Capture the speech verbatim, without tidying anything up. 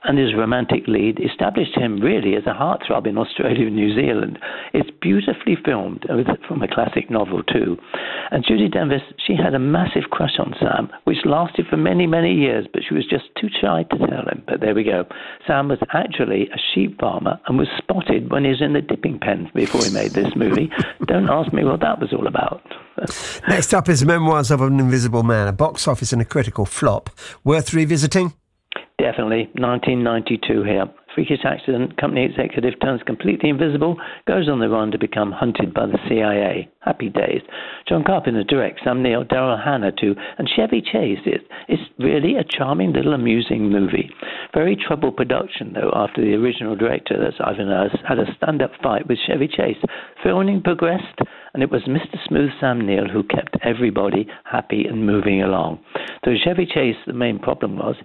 and his romantic lead established him really as a heartthrob in Australia and New Zealand. It's beautifully filmed from a classic novel too. And Judy Denvis, she had a massive crush on Sam, which lasted for many, many years, but she was just too shy to tell him. But there we go. Sam was actually a sheep farmer and was spotted when he was in the dipping pen before he made this movie. Don't ask me what that was all about. Next up is Memoirs of an Invisible Man, a box office and a critical flop. Worth revisiting? Definitely. nineteen ninety-two here. Freakish accident, company executive turns completely invisible, goes on the run to become hunted by the C I A. Happy days. John Carpenter directs, Sam Neill, Daryl Hannah too, and Chevy Chase. It's, it's really a charming little amusing movie. Very troubled production, though, after the original director, that's Ivan Earth, had a stand-up fight with Chevy Chase. Filming progressed, and it was Mister Smooth Sam Neill who kept everybody happy and moving along. So Chevy Chase, the main problem was